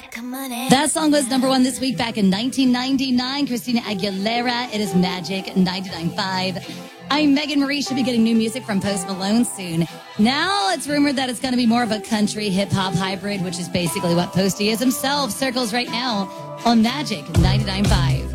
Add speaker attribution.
Speaker 1: That song was number one this week back in 1999. Christina Aguilera. It is Magic 99.5. I'm Megan Marie. Should be getting new music from Post Malone soon. Now it's rumored that it's going to be more of a country hip-hop hybrid, which is basically what Posty is himself. Circles right now on Magic 99.5.